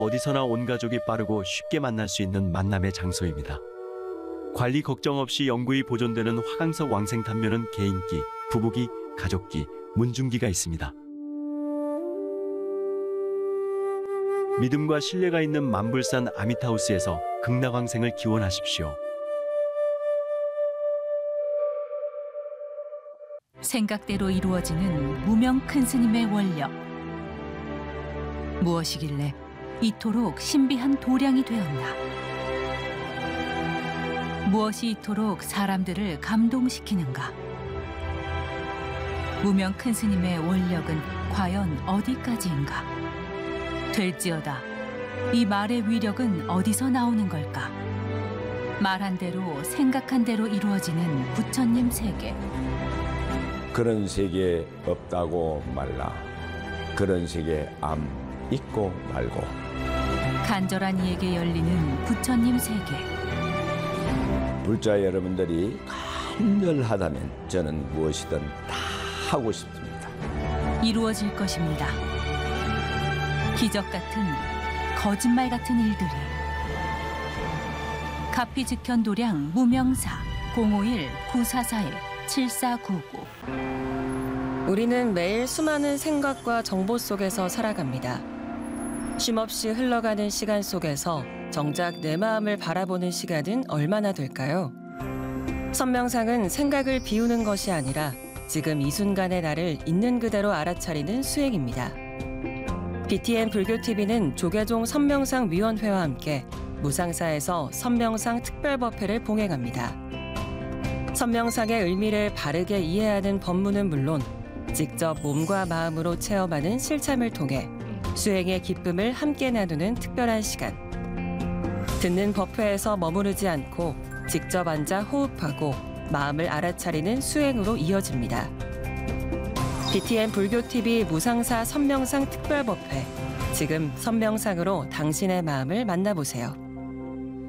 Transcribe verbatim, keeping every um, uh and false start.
어디서나 온 가족이 빠르고 쉽게 만날 수 있는 만남의 장소입니다. 관리 걱정 없이 영구히 보존되는 화강석 왕생탄묘는 개인기, 부부기, 가족기, 문중기가 있습니다. 믿음과 신뢰가 있는 만불산 아미타우스에서 극락왕생을 기원하십시오. 생각대로 이루어지는 무명 큰 스님의 원력. 무엇이길래 이토록 신비한 도량이 되었나? 무엇이 이토록 사람들을 감동시키는가? 무명 큰 스님의 원력은 과연 어디까지인가? 될지어다. 이 말의 위력은 어디서 나오는 걸까? 말한 대로 생각한 대로 이루어지는 부처님 세계. 그런 세계 없다고 말라. 그런 세계 암 있고 말고. 간절한 이에게 열리는 부처님 세계. 불자 여러분들이 간절하다면 저는 무엇이든 다 하고 싶습니다. 이루어질 것입니다. 기적 같은, 거짓말 같은 일들이. 가피즉현도량 무명사 공오일 구사사일 칠사구구. 우리는 매일 수많은 생각과 정보 속에서 살아갑니다. 쉼없이 흘러가는 시간 속에서 정작 내 마음을 바라보는 시간은 얼마나 될까요? 선명상은 생각을 비우는 것이 아니라 지금 이 순간의 나를 있는 그대로 알아차리는 수행입니다. 비티엔 불교티비는 조계종 선명상위원회와 함께 무상사에서 선명상 특별법회를 봉행합니다. 선명상의 의미를 바르게 이해하는 법문은 물론 직접 몸과 마음으로 체험하는 실참을 통해 수행의 기쁨을 함께 나누는 특별한 시간. 듣는 법회에서 머무르지 않고 직접 앉아 호흡하고 마음을 알아차리는 수행으로 이어집니다. 비티엔 불교티비 무상사 선명상 특별법회. 지금 선명상으로 당신의 마음을 만나보세요.